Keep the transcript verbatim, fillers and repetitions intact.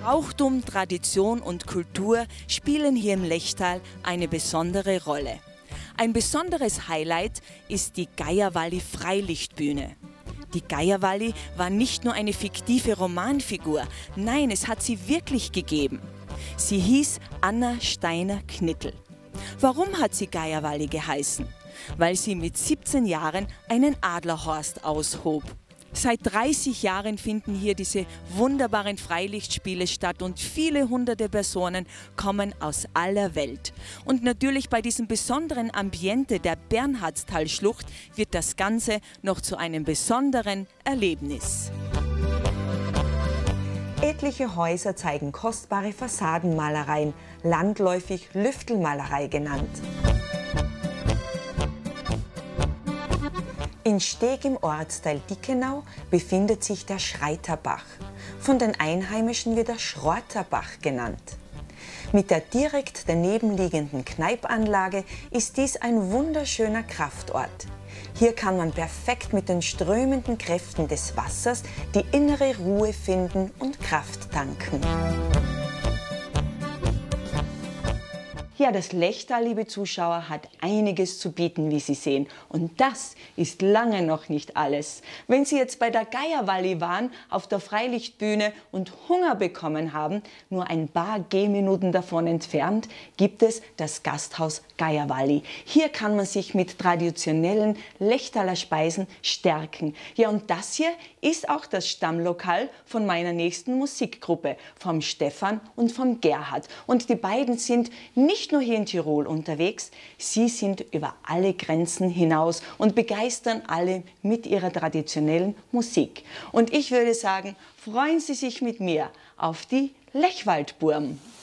Brauchtum, Tradition und Kultur spielen hier im Lechtal eine besondere Rolle. Ein besonderes Highlight ist die Geierwalli Freilichtbühne. Die Geierwalli war nicht nur eine fiktive Romanfigur, nein, es hat sie wirklich gegeben. Sie hieß Anna Steiner-Knittel. Warum hat sie Geierwalli geheißen? Weil sie mit siebzehn Jahren einen Adlerhorst aushob. Seit dreißig Jahren finden hier diese wunderbaren Freilichtspiele statt und viele hunderte Personen kommen aus aller Welt. Und natürlich bei diesem besonderen Ambiente der Bernhardstalschlucht wird das Ganze noch zu einem besonderen Erlebnis. Etliche Häuser zeigen kostbare Fassadenmalereien, landläufig Lüftelmalerei genannt. In Steg im Ortsteil Dickenau befindet sich der Schreiterbach. Von den Einheimischen wird er Schrorterbach genannt. Mit der direkt daneben liegenden Kneipanlage ist dies ein wunderschöner Kraftort. Hier kann man perfekt mit den strömenden Kräften des Wassers die innere Ruhe finden und Kraft tanken. Ja, das Lechtal, liebe Zuschauer, hat einiges zu bieten, wie Sie sehen. Und das ist lange noch nicht alles. Wenn Sie jetzt bei der Geierwalli waren, auf der Freilichtbühne und Hunger bekommen haben, nur ein paar Gehminuten davon entfernt, gibt es das Gasthaus Geierwalli. Hier kann man sich mit traditionellen Lechtaler Speisen stärken. Ja, und das hier ist auch das Stammlokal von meiner nächsten Musikgruppe, vom Stefan und vom Gerhard. Und die beiden sind nicht nur hier in Tirol unterwegs, sie sind über alle Grenzen hinaus und begeistern alle mit ihrer traditionellen Musik. Und ich würde sagen, freuen Sie sich mit mir auf die Lechwaldburm.